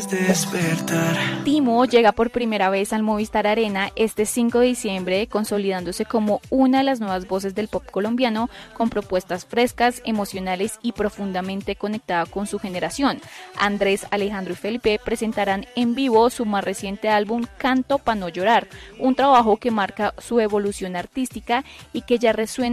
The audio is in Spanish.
Despertar. Timo llega por primera vez al Movistar Arena este 5 de diciembre, consolidándose como una de las nuevas voces del pop colombiano, con propuestas frescas, emocionales y profundamente conectada con su generación. Andrés, Alejandro y Felipe presentarán en vivo su más reciente álbum Canto pa' no llorar, un trabajo que marca su evolución artística y que ya resuena